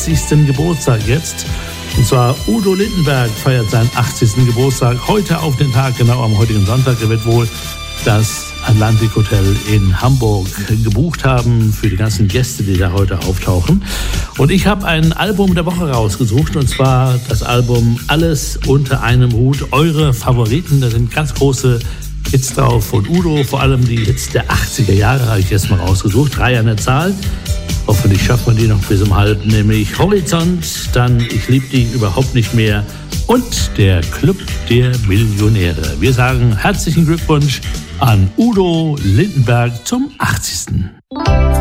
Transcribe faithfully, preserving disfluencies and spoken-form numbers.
achtzigsten Geburtstag jetzt. Und zwar Udo Lindenberg feiert seinen achtzigsten Geburtstag heute auf den Tag, genau am heutigen Sonntag. Er wird wohl das Atlantic Hotel in Hamburg gebucht haben für die ganzen Gäste, die da heute auftauchen. Und ich habe ein Album der Woche rausgesucht, und zwar das Album Alles unter einem Hut. Eure Favoriten, da sind ganz große Hits drauf von Udo, vor allem die Hits der achtziger Jahre habe ich jetzt mal rausgesucht. Drei an der Zahl. Hoffentlich schafft man die noch bis um halb, nämlich Horizont, dann Ich lieb dich überhaupt nicht mehr und der Club der Millionäre. Wir sagen herzlichen Glückwunsch an Udo Lindenberg zum achtzigsten